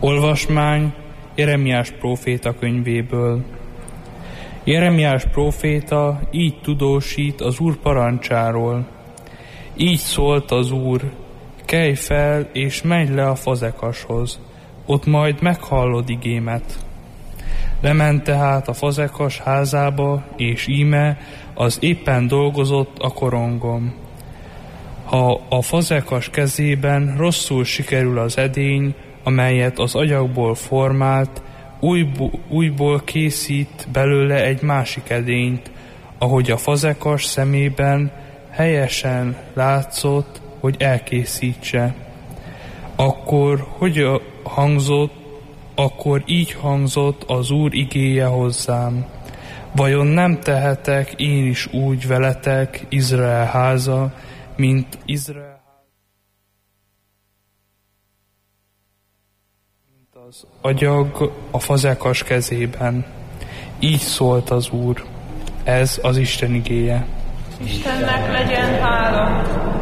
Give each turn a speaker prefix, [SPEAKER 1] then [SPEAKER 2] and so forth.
[SPEAKER 1] Olvasmány Jeremiás próféta könyvéből. Jeremiás próféta így tudósít az Úr parancsáról. Így szólt az Úr: kelj fel és menj le a Fazekashoz, ott majd meghallod igémet. Lement tehát a Fazekas házába, és íme az éppen dolgozott a korongon. Ha a Fazekas kezében rosszul sikerül az edény, amelyet az agyagból formált, újból készít belőle egy másik edényt, ahogy a Fazekas szemében helyesen látszott, hogy elkészítse. Akkor így hangzott az Úr igéje hozzám: vajon nem tehetek én is úgy veletek, Izrael háza, mint az agyag a Fazekas kezében. Így szólt az Úr. Ez az Isten igéje.
[SPEAKER 2] Istennek legyen hála!